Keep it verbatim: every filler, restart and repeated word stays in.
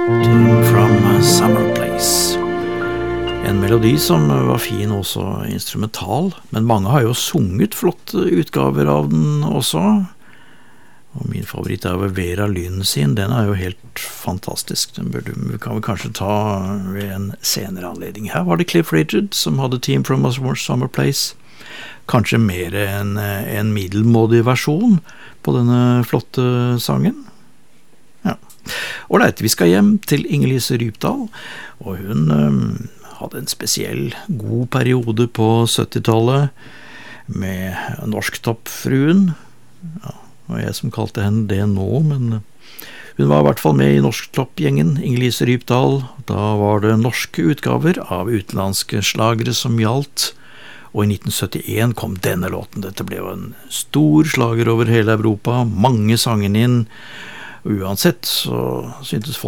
Team from Summer Place. En melodi som var fin også instrumental, men mange har jo sunget flotte utgaver av den også. Og min favoritt er jo Vera Lynn sin, den er jo helt fantastisk. Den burde, vi kan vel kanskje ta ved en senere anledning. Her var det Cliff Richard som hadde Team from Summer Place. Kanskje mer en, en middelmådig versjon på denne flotte sangen. Ja. Ålreit, vi skal hjem til Inger-Lise Rypdal, og hun um, hadde en spesiell god periode på syttitallet med Norsktoppfruen. Ja, det var jeg som kalte henne det nå, men hun var i hvert fall med i Norsktoppgjengen, Inger-Lise Rypdal. Da var det norske utgaver av utenlandske slagere som gjaldt, og i nitten syttien kom denne låten. Dette ble jo en stor slager over hele Europa, mange sangen inn. Uansett så syntes folk